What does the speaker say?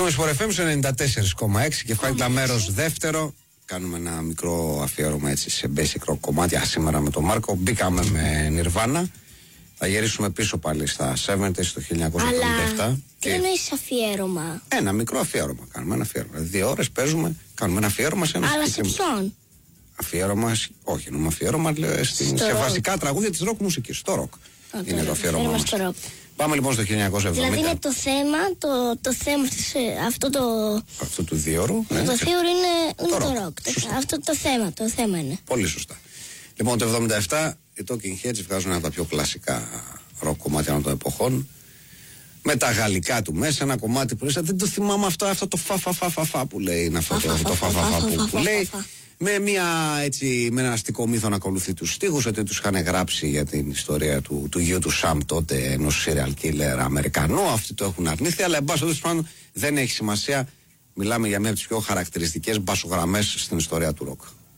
Λοιπόν, Sport FM 94,6 και Fight Club μέρος δεύτερο. Κάνουμε ένα μικρό αφιέρωμα έτσι σε basic rock κομμάτια σήμερα με τον Μάρκο. Μπήκαμε με Nirvana. Θα γυρίσουμε πίσω πάλι στα 70's το 1977. Αλλά τι εννοείς αφιέρωμα? Ένα μικρό αφιέρωμα. Κάνουμε ένα αφιέρωμα. 2 ώρες παίζουμε, κάνουμε ένα αφιέρωμα σε ένα. Αλλά σε ποιον? Αφιέρωμα, όχι, εννοούμε αφιέρωμα σε βασικά τραγούδια της rock μουσικής. Στο rock. Είναι το αφιέρωμα μας. Πάμε λοιπόν στο 1970. Δηλαδή είναι το θέμα, το θέμα αυτό του 2 ώρου. Ναι, το 2 ώρο είναι το rock. Αυτό το θέμα είναι. Πολύ σωστά. Λοιπόν, το 1977 οι Talking Heads βγάζουν ένα από τα πιο κλασικά rock κομμάτια των εποχών. Με τα γαλλικά του μέσα, ένα κομμάτι που λέει, δεν το θυμάμαι αυτό το φα που λέει, είναι αυτό το φα που λέει. Με ένα αστικό μύθο να ακολουθεί τους στίχους, ότι τους είχαν γράψει για την ιστορία του γιου του Σαμ τότε, ενός serial killer Αμερικανού. Αυτοί το έχουν αρνήθει, αλλά εν πάση περιπτώσει δεν έχει σημασία. Μιλάμε για μία από τις πιο χαρακτηριστικές μπασογραμμές στην ιστορία του ροκ.